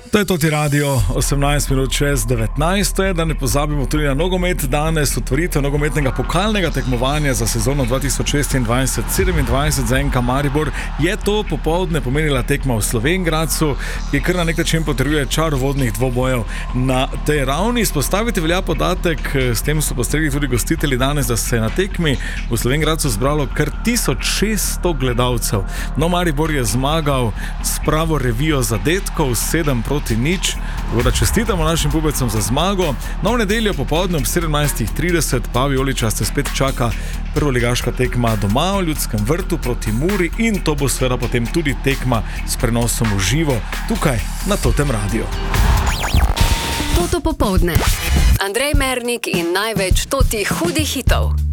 To je Toti Radio, 18 minut čez 19. Da ne pozabimo tudi na nogomet. Danes otvoritev nogometnega pokalnega tekmovanja za sezono 2026-27 za NK Maribor. Je to popoldne pomenila tekma v Slovenj Gradcu, ki kar na nek način potrjuje čar vodnih dvobojev na tej ravni. Izpostaviti velja podatek, s tem so postregli tudi gostitelji danes, da se je na tekmi v Slovenj Gradcu zbralo kar 1600 gledalcev. No, Maribor je zmagal s pravo revijo zadetkov 7-0. Tako da čestitamo našim pubecom za zmago. No, v nedeljo popoldne ob 17:30 pa vijoličaste se spet čaka prvoligaška tekma doma v Ljudskem vrtu proti Muri in to bo seveda potem tudi tekma s prenosom v živo tukaj na Totem Radio. Toto popoldne. Andrej Mernik in največ Totih hudih hitov.